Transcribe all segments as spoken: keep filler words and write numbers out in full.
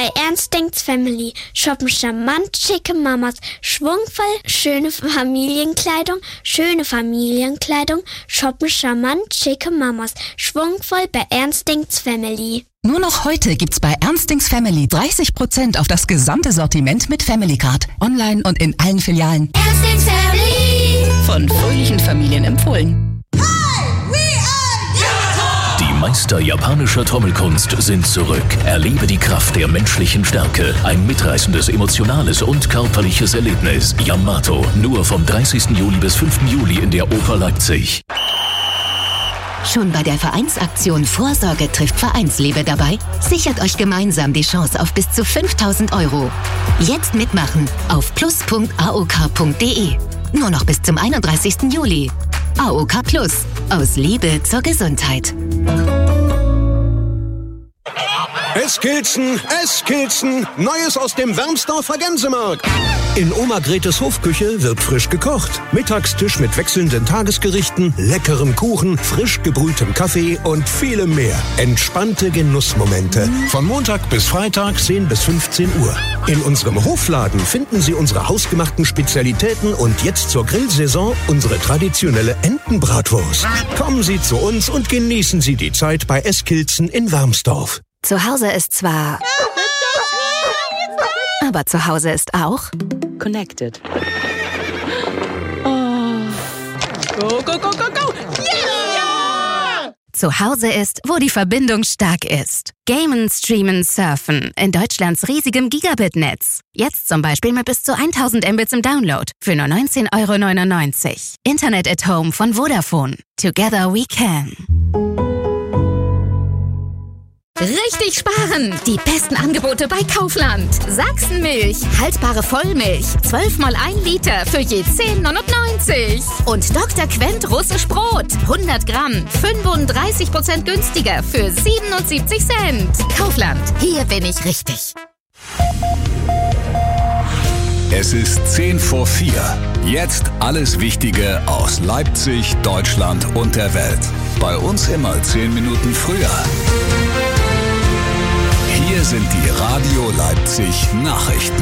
Bei Ernst Denkt's Family shoppen charmant schicke Mamas, schwungvoll schöne Familienkleidung, schöne Familienkleidung, shoppen charmant schicke Mamas, schwungvoll bei Ernst Denkt's Family. Nur noch heute gibt's bei Ernst Denkt's Family dreißig Prozent auf das gesamte Sortiment mit Family Card. Online und in allen Filialen. Ernst Denkt's Family. Von fröhlichen Familien empfohlen. Die Meister japanischer Trommelkunst sind zurück. Erlebe die Kraft der menschlichen Stärke. Ein mitreißendes, emotionales und körperliches Erlebnis. Yamato. Nur vom dreißigsten Juli bis fünften Juli in der Oper Leipzig. Schon bei der Vereinsaktion Vorsorge trifft Vereinsliebe dabei? Sichert euch gemeinsam die Chance auf bis zu fünftausend Euro. Jetzt mitmachen auf plus punkt a o k punkt d e. Nur noch bis zum einunddreißigsten Juli. A O K Plus. Aus Liebe zur Gesundheit. Eskilzen, Eskilzen, Neues aus dem Wermsdorfer Gänsemarkt. In Oma Gretes Hofküche wird frisch gekocht. Mittagstisch mit wechselnden Tagesgerichten, leckerem Kuchen, frisch gebrühtem Kaffee und vielem mehr. Entspannte Genussmomente. Von Montag bis Freitag zehn bis fünfzehn Uhr. In unserem Hofladen finden Sie unsere hausgemachten Spezialitäten und jetzt zur Grillsaison unsere traditionelle Entenbratwurst. Kommen Sie zu uns und genießen Sie die Zeit bei Eskilzen in Wermsdorf. Zu Hause ist zwar... Aber zu Hause ist auch... Connected. Oh. Go, go, go, go, go! Yeah! Zu Hause ist, wo die Verbindung stark ist. Gamen, streamen, surfen. In Deutschlands riesigem Gigabit-Netz. Jetzt zum Beispiel mit bis zu tausend Mbits im Download. Für nur neunzehn Euro neunundneunzig. Internet at Home von Vodafone. Together we can. Richtig sparen! Die besten Angebote bei Kaufland. Sachsenmilch, haltbare Vollmilch, zwölf mal ein Liter für je zehn neunundneunzig. Und Doktor Quent russisch Brot, hundert Gramm, fünfunddreißig Prozent günstiger für siebenundsiebzig Cent. Kaufland, hier bin ich richtig. Es ist zehn vor vier. Jetzt alles Wichtige aus Leipzig, Deutschland und der Welt. Bei uns immer zehn Minuten früher. Hier sind die Radio Leipzig Nachrichten.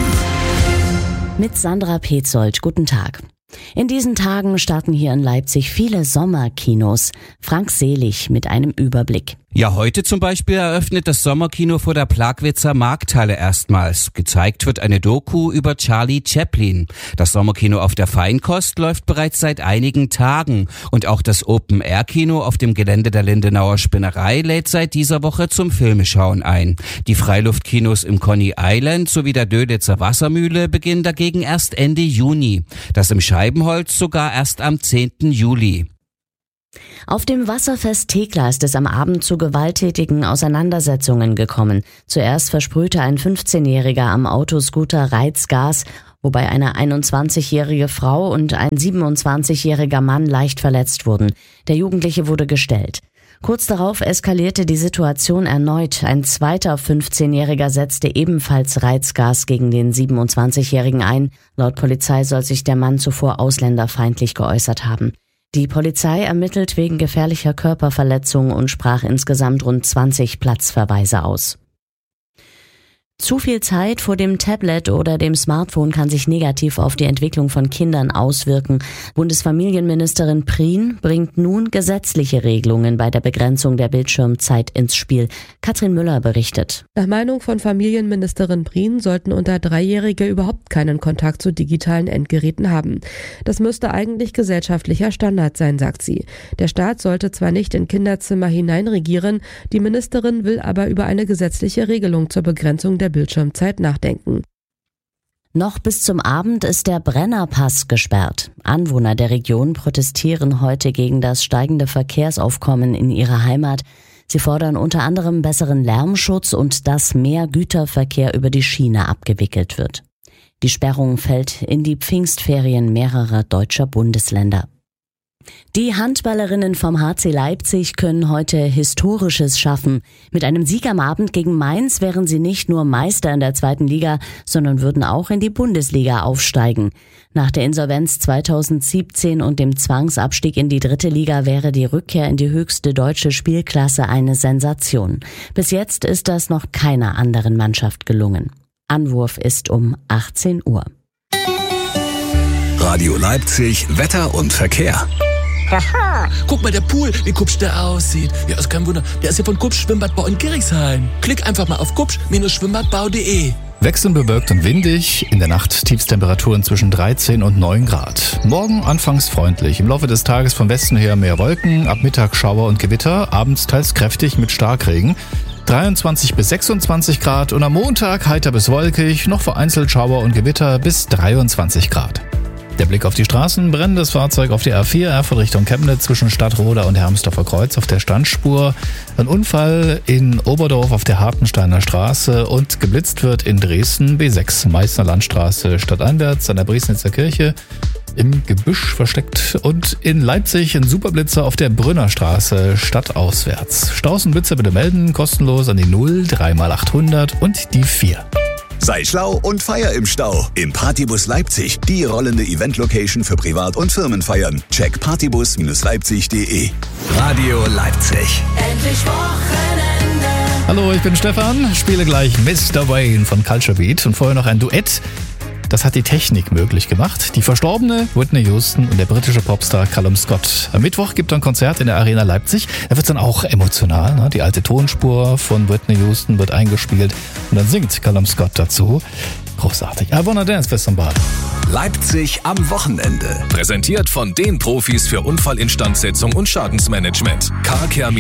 Mit Sandra Petzold, guten Tag. In diesen Tagen starten hier in Leipzig viele Sommerkinos. Frank Selig mit einem Überblick. Ja, heute zum Beispiel eröffnet das Sommerkino vor der Plagwitzer Markthalle erstmals. Gezeigt wird eine Doku über Charlie Chaplin. Das Sommerkino auf der Feinkost läuft bereits seit einigen Tagen. Und auch das Open-Air-Kino auf dem Gelände der Lindenauer Spinnerei lädt seit dieser Woche zum Filmeschauen ein. Die Freiluftkinos im Coney Island sowie der Dölitzer Wassermühle beginnen dagegen erst Ende Juni. Das im Scheibenholz sogar erst am zehnten Juli. Auf dem Wasserfest Thekla ist es am Abend zu gewalttätigen Auseinandersetzungen gekommen. Zuerst versprühte ein fünfzehnjähriger am Autoscooter Reizgas, wobei eine einundzwanzigjährige Frau und ein siebenundzwanzigjähriger Mann leicht verletzt wurden. Der Jugendliche wurde gestellt. Kurz darauf eskalierte die Situation erneut. Ein zweiter fünfzehnjähriger setzte ebenfalls Reizgas gegen den siebenundzwanzigjährigen ein. Laut Polizei soll sich der Mann zuvor ausländerfeindlich geäußert haben. Die Polizei ermittelt wegen gefährlicher Körperverletzung und sprach insgesamt rund zwanzig Platzverweise aus. Zu viel Zeit vor dem Tablet oder dem Smartphone kann sich negativ auf die Entwicklung von Kindern auswirken. Bundesfamilienministerin Prien bringt nun gesetzliche Regelungen bei der Begrenzung der Bildschirmzeit ins Spiel. Katrin Müller berichtet. Nach Meinung von Familienministerin Prien sollten unter Dreijährige überhaupt keinen Kontakt zu digitalen Endgeräten haben. Das müsste eigentlich gesellschaftlicher Standard sein, sagt sie. Der Staat sollte zwar nicht in Kinderzimmer hineinregieren, die Ministerin will aber über eine gesetzliche Regelung zur Begrenzung der Bildschirmzeit nachdenken. Noch bis zum Abend ist der Brennerpass gesperrt. Anwohner der Region protestieren heute gegen das steigende Verkehrsaufkommen in ihrer Heimat. Sie fordern unter anderem besseren Lärmschutz und dass mehr Güterverkehr über die Schiene abgewickelt wird. Die Sperrung fällt in die Pfingstferien mehrerer deutscher Bundesländer. Die Handballerinnen vom H C Leipzig können heute Historisches schaffen. Mit einem Sieg am Abend gegen Mainz wären sie nicht nur Meister in der zweiten Liga, sondern würden auch in die Bundesliga aufsteigen. Nach der Insolvenz zweitausendsiebzehn und dem Zwangsabstieg in die dritte Liga wäre die Rückkehr in die höchste deutsche Spielklasse eine Sensation. Bis jetzt ist das noch keiner anderen Mannschaft gelungen. Anwurf ist um achtzehn Uhr. Radio Leipzig, Wetter und Verkehr. Haha, guck mal, der Pool, wie kupsch der aussieht. Ja, ist kein Wunder, der ist ja von Kupsch Schwimmbadbau in Gerichshain. Klick einfach mal auf kupsch Schwimmbadbau punkt de. Wechselnd bewölkt und windig, in der Nacht Tiefstemperaturen zwischen dreizehn und neun Grad. Morgen anfangs freundlich, im Laufe des Tages von Westen her mehr Wolken, ab Mittag Schauer und Gewitter, abends teils kräftig mit Starkregen. dreiundzwanzig bis sechsundzwanzig Grad und am Montag heiter bis wolkig, noch vereinzelt Schauer und Gewitter bis dreiundzwanzig Grad. Der Blick auf die Straßen, brennendes Fahrzeug auf der A vier, Erfurt Richtung Chemnitz zwischen Stadtroda und Hermsdorfer Kreuz auf der Standspur. Ein Unfall in Oberdorf auf der Hartensteiner Straße und geblitzt wird in Dresden B sechs, Meißner Landstraße stadteinwärts an der Briesnitzer Kirche. Im Gebüsch versteckt und in Leipzig ein Superblitzer auf der Brünnerstraße stadtauswärts. Staus und Blitzer bitte melden, kostenlos an die null drei mal achthundert und die vier. Sei schlau und feier im Stau. Im Partybus Leipzig, die rollende Event-Location für Privat- und Firmenfeiern. Check partybus Leipzig punkt de. Radio Leipzig. Endlich Wochenende. Hallo, ich bin Stefan, spiele gleich Mister Wayne von Culture Beat und vorher noch ein Duett. Das hat die Technik möglich gemacht. Die verstorbene Whitney Houston und der britische Popstar Callum Scott. Am Mittwoch gibt er ein Konzert in der Arena Leipzig. Er wird dann auch emotional. Ne? Die alte Tonspur von Whitney Houston wird eingespielt und dann singt Callum Scott dazu. Großartig. I wanna dance with somebody. Leipzig am Wochenende. Präsentiert von den Profis für Unfallinstandsetzung und Schadensmanagement. Car Care